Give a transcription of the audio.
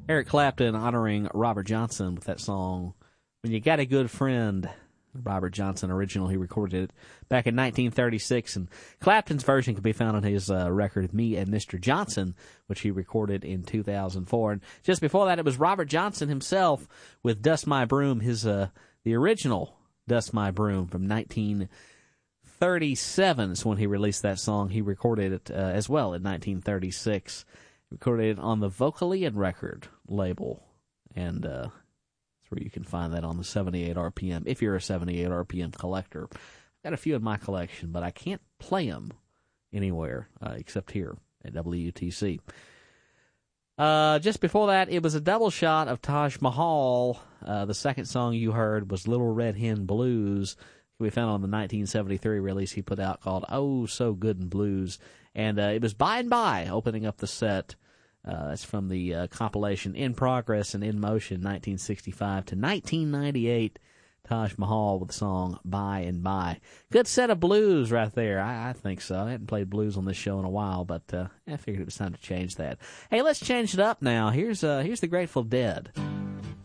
Eric Clapton honoring Robert Johnson with that song, When You Got a Good Friend. Robert Johnson original. He recorded it back in 1936, and Clapton's version can be found on his record, Me and Mr. Johnson, which he recorded in 2004. And just before that, it was Robert Johnson himself with Dust My Broom, his the original Dust My Broom from 1937 is when he released that song. He recorded it as well in 1936. He recorded it on the Vocalion record label, and where you can find that on the 78 RPM, if you're a 78 RPM collector. I've got a few in my collection, but I can't play them anywhere except here at WUTC. Just before that, it was a double shot of Taj Mahal. The second song you heard was Little Red Hen Blues. We found on the 1973 release he put out called Oh So Good in Blues. And it was By and By opening up the set. That's from the compilation In Progress and In Motion, 1965 to 1998. Taj Mahal with the song By and By. Good set of blues right there. I think so. I hadn't played blues on this show in a while, but I figured it was time to change that. Hey, let's change it up now. Here's the Grateful Dead.